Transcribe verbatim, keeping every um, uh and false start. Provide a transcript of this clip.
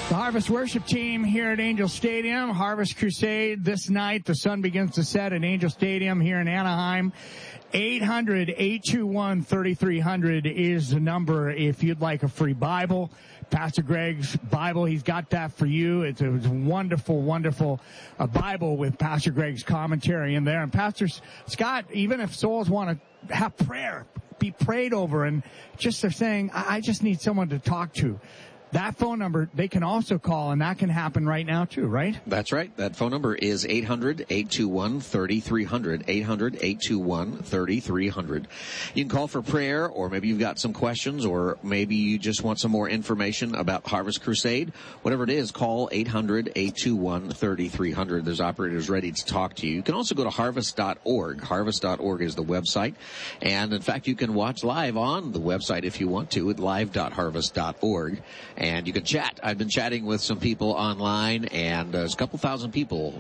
The Harvest Worship Team here at Angel Stadium. Harvest Crusade this night. The sun begins to set at Angel Stadium here in Anaheim. eight hundred, eight two one, three three zero zero is the number if you'd like a free Bible. Pastor Greg's Bible, he's got that for you. It's a, it's a wonderful, wonderful uh, Bible with Pastor Greg's commentary in there. And Pastor Scott, even if souls want to have prayer, be prayed over, and just they're saying, I, I just need someone to talk to. That phone number, they can also call, and that can happen right now, too, right? That's right. That phone number is eight hundred, eight two one, three three zero zero, eight hundred, eight two one, three three zero zero. You can call for prayer, or maybe you've got some questions, or maybe you just want some more information about Harvest Crusade. Whatever it is, call eight hundred, eight two one, three three zero zero. There's operators ready to talk to you. You can also go to harvest dot org. harvest dot org is the website. And, in fact, you can watch live on the website if you want to at live dot harvest dot org. And you can chat. I've been chatting with some people online, and there's a couple thousand people